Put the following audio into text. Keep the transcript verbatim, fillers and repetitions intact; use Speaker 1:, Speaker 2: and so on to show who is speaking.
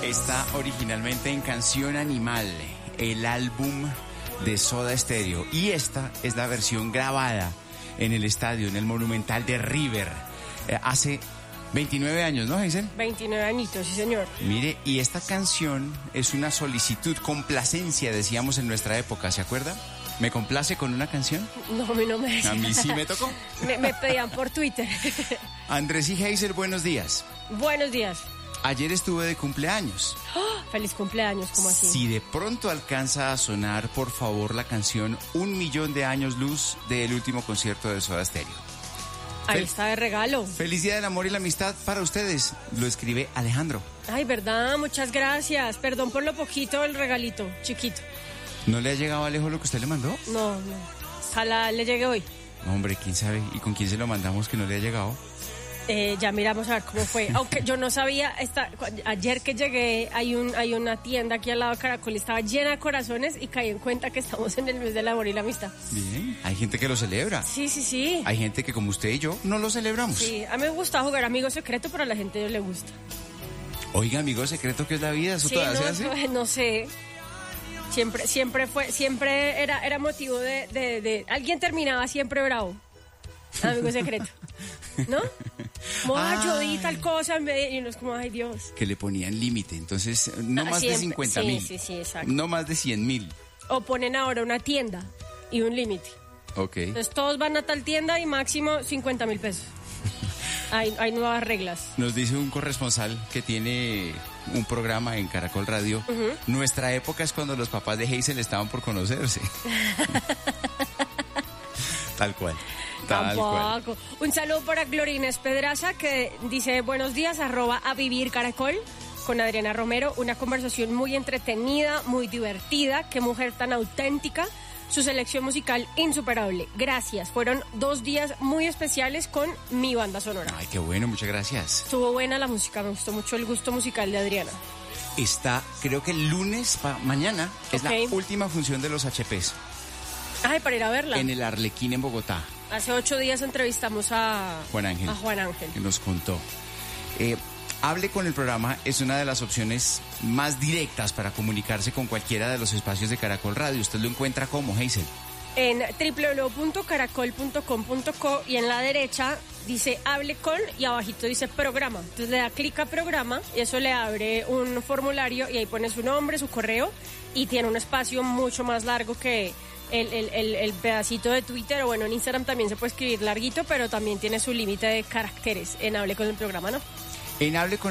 Speaker 1: Está originalmente en Canción Animal, el álbum de Soda Stereo. Y esta es la versión grabada en el estadio, en el Monumental de River, eh, hace veintinueve años, ¿no, Hazel?
Speaker 2: veintinueve añitos, sí, señor.
Speaker 1: Mire, y esta canción es una solicitud, complacencia, decíamos en nuestra época, ¿se acuerda? ¿Me complace con una canción?
Speaker 2: No, a mí no me...
Speaker 1: A mí sí me tocó.
Speaker 2: me, me pedían por Twitter.
Speaker 1: Andrés y Hazel, buenos días.
Speaker 2: Buenos días.
Speaker 1: Ayer estuve de cumpleaños.
Speaker 2: ¡Oh! Feliz cumpleaños, ¿cómo así?
Speaker 1: Si de pronto alcanza a sonar, por favor, la canción Un Millón de Años Luz del último concierto de Soda Stereo.
Speaker 2: Ahí
Speaker 1: Fel-
Speaker 2: está de regalo.
Speaker 1: Feliz Día del Amor y la Amistad para ustedes. Lo escribe Alejandro.
Speaker 2: Ay, verdad, muchas gracias. Perdón por lo poquito el regalito, chiquito.
Speaker 1: ¿No le ha llegado a Alejo lo que usted le mandó?
Speaker 2: No, no. Ojalá le llegue hoy.
Speaker 1: No, hombre, quién sabe. ¿Y con quién se lo mandamos que no le ha llegado?
Speaker 2: Eh, ya miramos a ver cómo fue. Aunque yo no sabía, esta, ayer que llegué hay un hay una tienda aquí al lado de Caracol, estaba llena de corazones y caí en cuenta que estamos en el mes del amor y la amistad.
Speaker 1: Bien. Hay gente que lo celebra.
Speaker 2: Sí, sí, sí.
Speaker 1: Hay gente que como usted y yo no lo celebramos.
Speaker 2: Sí, a mí me gusta jugar amigo secreto, pero a la gente no le gusta.
Speaker 1: Oiga, amigo secreto, ¿qué es la vida? ¿Eso
Speaker 2: Sí,
Speaker 1: todavía
Speaker 2: no,
Speaker 1: se hace?
Speaker 2: no, no sé. Siempre, siempre fue, siempre era, era motivo de, de, de, alguien terminaba siempre bravo. Amigo secreto. ¿No? Como, ah, yo di tal cosa en vez de- y uno es como, ay, Dios.
Speaker 1: Que le ponían límite. Entonces, no
Speaker 2: Ah,
Speaker 1: más
Speaker 2: siempre.
Speaker 1: de cincuenta
Speaker 2: Sí,
Speaker 1: mil.
Speaker 2: sí, sí, exacto.
Speaker 1: No más de cien mil.
Speaker 2: O ponen ahora una tienda y un límite.
Speaker 1: Ok.
Speaker 2: Entonces todos van a tal tienda y máximo cincuenta mil pesos. Hay, hay nuevas reglas.
Speaker 1: Nos dice un corresponsal que tiene un programa en Caracol Radio.
Speaker 2: Ujú.
Speaker 1: Nuestra época es cuando los papás de Hazel estaban por conocerse. Tal cual. Tal cual.
Speaker 2: Tampoco. Un saludo para Glorines Pedraza que dice buenos días, arroba a vivir Caracol con Adriana Romero. Una conversación muy entretenida, muy divertida. Qué mujer tan auténtica. Su selección musical insuperable. Gracias. Fueron dos días muy especiales con mi banda sonora.
Speaker 1: Ay, qué bueno, muchas gracias.
Speaker 2: Estuvo buena la música, me gustó mucho el gusto musical de Adriana.
Speaker 1: Está, creo que el lunes, pa- mañana, es
Speaker 2: Ok.
Speaker 1: la última función de los H Pes
Speaker 2: Ay, para ir a verla.
Speaker 1: en el Arlequín en Bogotá.
Speaker 2: Hace ocho días entrevistamos a
Speaker 1: Juan Ángel.
Speaker 2: A Juan Ángel.
Speaker 1: Que nos contó. Eh, hable con el programa es una de las opciones más directas para comunicarse con cualquiera de los espacios de Caracol Radio. Usted lo encuentra como Hazel.
Speaker 2: En doble u doble u doble u punto caracol punto com punto co y en la derecha dice hable con y abajito dice programa. Entonces le da clic a programa y eso le abre un formulario y ahí pone su nombre, su correo y tiene un espacio mucho más largo que el, el, el, el pedacito de Twitter o bueno, en Instagram también se puede escribir larguito, pero también tiene su límite de caracteres en hable con el programa, ¿no?
Speaker 1: En Hable con